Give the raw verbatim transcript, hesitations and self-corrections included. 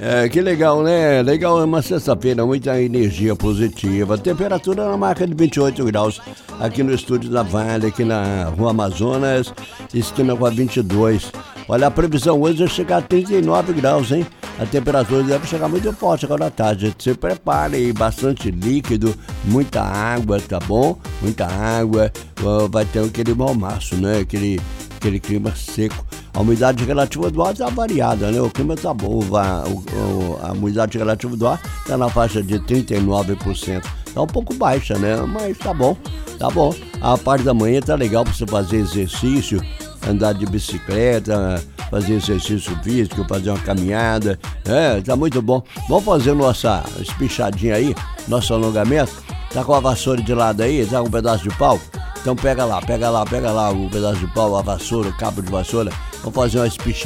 É, que legal, né? Legal, é uma sexta-feira, muita energia positiva. Temperatura na marca de vinte e oito graus aqui no estúdio da Vale, aqui na Rua Amazonas, esquina com a vinte e dois. Olha, a previsão hoje é chegar a trinta e nove graus, hein? A temperatura deve chegar muito forte agora à tarde. Se prepare aí, bastante líquido, muita água, tá bom? Muita água, vai ter aquele mormaço, né? Aquele, aquele clima seco. A umidade relativa do ar está variada, né? O clima está bom, a, a, a umidade relativa do ar está na faixa de trinta e nove por cento. Está um pouco baixa, né? Mas tá bom, tá bom. A parte da manhã tá legal para você fazer exercício, andar de bicicleta, fazer exercício físico, fazer uma caminhada. É, tá muito bom. Vamos fazer nossa espichadinha aí, nosso alongamento. Tá com a vassoura de lado aí? Tá com um pedaço de pau? Então pega lá, pega lá, pega lá o pedaço de pau, a vassoura, o cabo de vassoura. Vamos fazer uma espichada.